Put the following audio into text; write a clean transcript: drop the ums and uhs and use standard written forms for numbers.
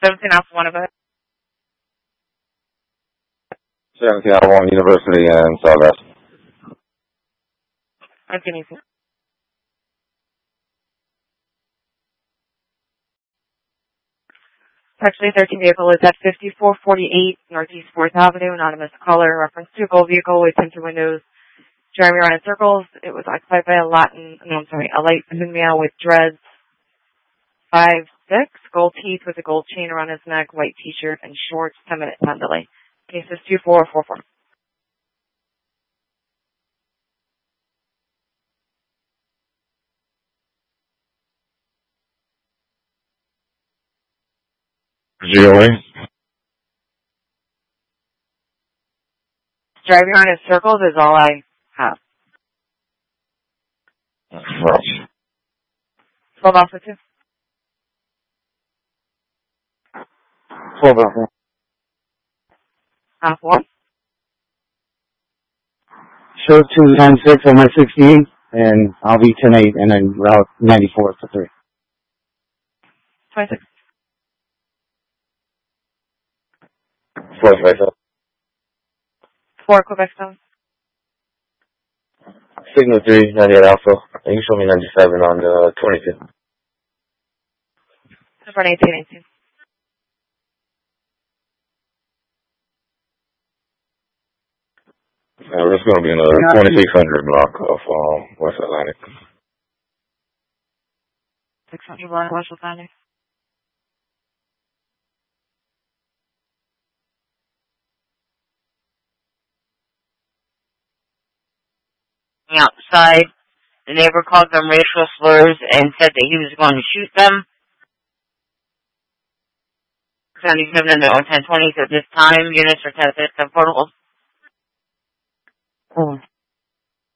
17 Alpha 1 about 17 Alpha 1 University and Sawgrass. Okay. Actually, 13 vehicle is at 5448 Northeast 4th Avenue, anonymous caller, reference to a gold vehicle with tinted windows, driving around in circles. It was occupied by a light male with dreads, 5'6", gold teeth with a gold chain around his neck, white t-shirt, and shorts, 10-minute time delay. Case is 2444. GOA? Driving around in circles is all I have. Right. 12 Alpha 2. 12 Alpha. Alpha 1. Show 296 on my 16, and I'll be 10-8, and then route 94 for 3. 26. 4 Quebec Stone. Signal 3, 98 Alpha. And you show me 97 on the 22. For 1918. There's going to be another 2600 block of West Atlantic. 600 block West Atlantic. Outside, the neighbor called them racial slurs and said that he was going to shoot them. 77 and 1020 at this time, units are tested and portables.